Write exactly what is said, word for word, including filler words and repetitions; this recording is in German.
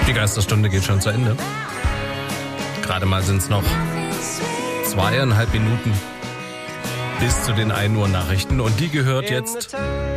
Die Geisterstunde geht schon zu Ende. Gerade mal sind es noch zweieinhalb Minuten bis zu den ein Uhr Nachrichten. Und die gehört jetzt